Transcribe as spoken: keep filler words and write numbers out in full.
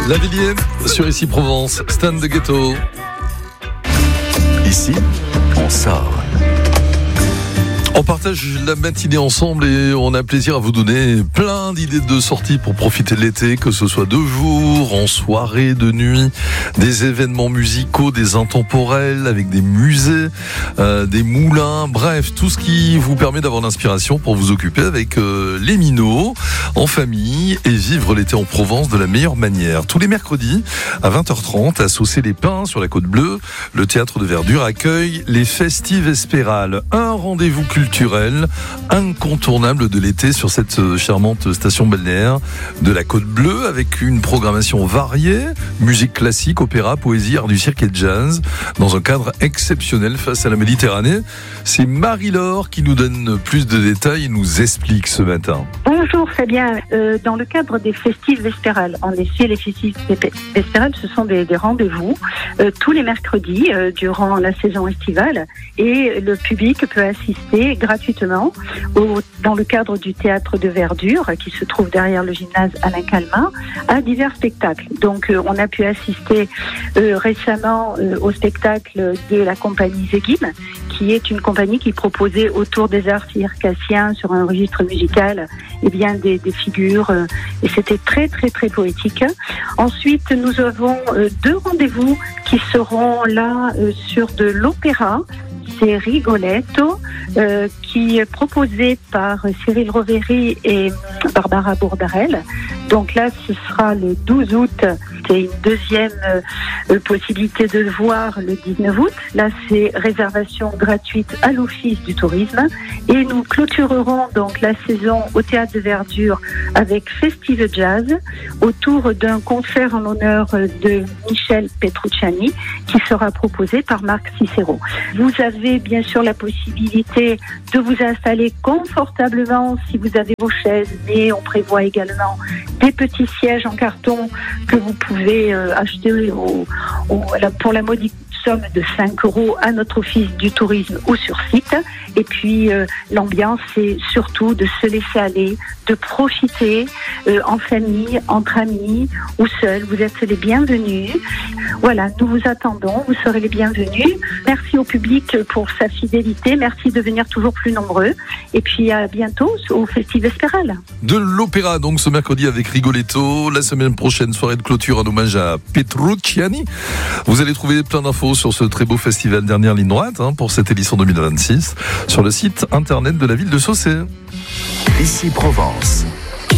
La Villiers sur Ici Provence, Stan de Ghetto. Ici, on sort. On partage la matinée ensemble et on a plaisir à vous donner plein d'idées de sorties pour profiter de l'été, que ce soit de jour, en soirée, de nuit, des événements musicaux, des intemporels avec des musées, euh, des moulins, bref, tout ce qui vous permet d'avoir l'inspiration pour vous occuper avec euh, les minots en famille et vivre l'été en Provence de la meilleure manière. Tous les mercredis à vingt heures trente à Saucé-les-Pins sur la Côte Bleue, le théâtre de Verdure accueille les Festives Espérales, un rendez-vous culturel culturel incontournable de l'été sur cette charmante station balnéaire de la Côte Bleue, avec une programmation variée, musique classique, opéra, poésie, art du cirque et jazz, dans un cadre exceptionnel face à la Méditerranée. C'est Marie-Laure qui nous donne plus de détails et nous explique ce matin. Bonjour Fabien, euh, dans le cadre des Festives Vespérales, en effet les Festives Vespérales ce sont des, des rendez-vous euh, tous les mercredis euh, durant la saison estivale, et le public peut assister gratuitement au, dans le cadre du théâtre de Verdure qui se trouve derrière le gymnase Alain Calmat à divers spectacles. Donc euh, on a pu assister euh, récemment euh, au spectacle de la compagnie Zegim, qui est une compagnie qui proposait autour des arts circassiens sur un registre musical eh bien des, des figures euh, et c'était très très très poétique. Ensuite nous avons euh, deux rendez-vous qui seront là euh, sur de l'opéra. C'est Rigoletto, euh, qui est proposé par Cyril Roveri et Barbara Bourdarel. Donc là, ce sera le douze août. C'est une deuxième euh, possibilité de le voir le dix-neuf août. Là, c'est réservation gratuite à l'Office du tourisme. Et nous clôturerons donc la saison au Théâtre de Verdure avec Festive Jazz autour d'un concert en l'honneur de Michel Petrucciani qui sera proposé par Marc Cicero. Vous avez bien sûr la possibilité de vous installer confortablement si vous avez vos chaises, mais on prévoit également des petits sièges en carton que vous pouvez euh, acheter au, au, pour la modique somme de cinq euros à notre office du tourisme ou sur site. Et puis euh, l'ambiance, c'est surtout de se laisser aller, de profiter euh, en famille, entre amis ou seul. Vous êtes les bienvenus. Voilà, nous vous attendons, vous serez les bienvenus. Merci au public pour sa fidélité, merci de venir toujours plus nombreux. Et puis à bientôt au Festival Espérales. De l'opéra donc ce mercredi avec Rigoletto. La semaine prochaine, soirée de clôture en hommage à Petrucciani. Vous allez trouver plein d'infos sur ce très beau festival, dernière ligne droite hein, pour cette édition deux mille vingt-six sur le site internet de la ville de Saucé. Ici Provence.